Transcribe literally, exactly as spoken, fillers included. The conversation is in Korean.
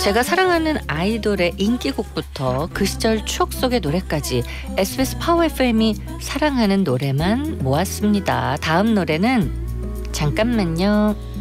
제가 사랑하는 아이돌의 인기곡부터 그 시절 추억 속의 노래까지 에스비에스 파워 에프엠이 사랑하는 노래만 모았습니다. 다음 노래는 잠깐만요.